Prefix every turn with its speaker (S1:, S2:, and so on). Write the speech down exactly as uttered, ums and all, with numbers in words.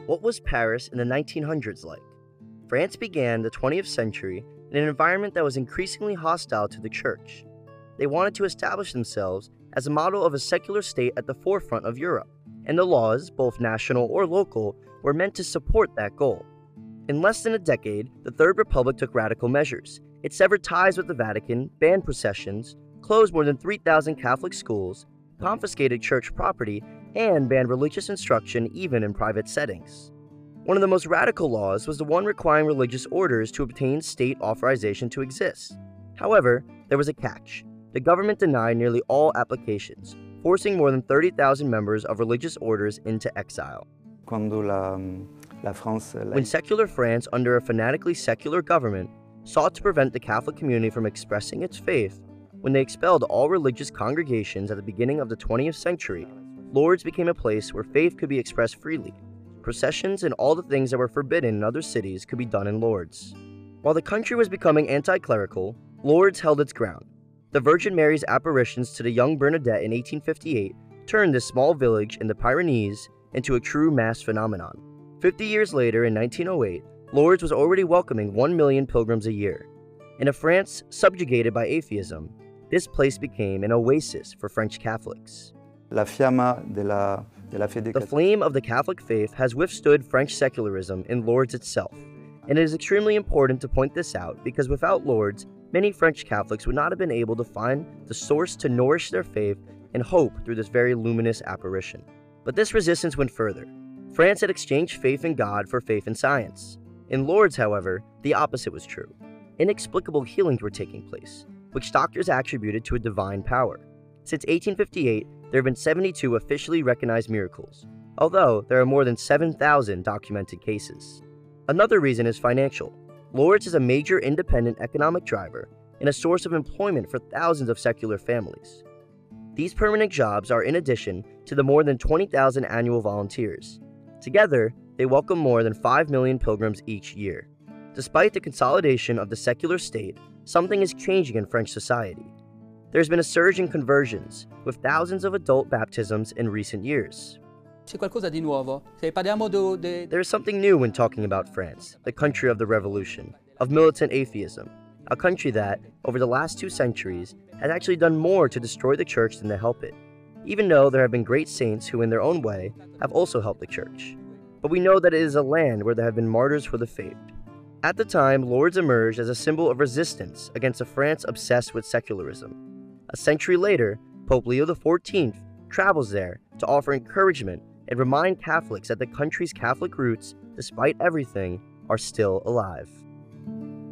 S1: What was Paris in the nineteen hundreds like? France began the twentieth century in an environment that was increasingly hostile to the church. They wanted to establish themselves as a model of a secular state at the forefront of Europe, and the laws, both national or local, were meant to support that goal. In less than a decade, the Third Republic took radical measures. It severed ties with the Vatican, banned processions, closed more than three thousand Catholic schools, confiscated church property, and banned religious instruction even in private settings. One of the most radical laws was the one requiring religious orders to obtain state authorization to exist. However, there was a catch. The government denied nearly all applications, forcing more than thirty thousand members of religious orders into exile.
S2: Cuando la, la France, la...
S1: When secular France, under a fanatically secular government, sought to prevent the Catholic community from expressing its faith, when they expelled all religious congregations at the beginning of the twentieth century, Lourdes became a place where faith could be expressed freely. Processions and all the things that were forbidden in other cities could be done in Lourdes. While the country was becoming anti-clerical, Lourdes held its ground. The Virgin Mary's apparitions to the young Bernadette in eighteen fifty-eight turned this small village in the Pyrenees into a true mass phenomenon. Fifty years later, in nineteen oh eight, Lourdes was already welcoming one million pilgrims a year. In a France subjugated by atheism, this place became an oasis for French Catholics.
S2: La fiamma de la, de la fede
S1: The flame of the Catholic faith has withstood French secularism in Lourdes itself, and it is extremely important to point this out because without Lourdes, many French Catholics would not have been able to find the source to nourish their faith and hope through this very luminous apparition. But this resistance went further. France had exchanged faith in God for faith in science. In Lourdes, however, the opposite was true. Inexplicable healings were taking place, which doctors attributed to a divine power. Since eighteen fifty-eight, there have been seventy-two officially recognized miracles, although there are more than seven thousand documented cases. Another reason is financial. Lourdes is a major independent economic driver and a source of employment for thousands of secular families. These permanent jobs are in addition to the more than twenty thousand annual volunteers. Together, they welcome more than five million pilgrims each year. Despite the consolidation of the secular state, something is changing in French society. There's been a surge in conversions, with thousands of adult baptisms in recent years.
S3: C'è qualcosa di nuovo. Se parliamo do, de...
S1: There is something new when talking about France, the country of the revolution, of militant atheism, a country that, over the last two centuries, has actually done more to destroy the church than to help it, even though there have been great saints who in their own way have also helped the church. But we know that it is a land where there have been martyrs for the faith. At the time, Lourdes emerged as a symbol of resistance against a France obsessed with secularism. A century later, Pope Leo the fourteenth travels there to offer encouragement and remind Catholics that the country's Catholic roots, despite everything, are still alive.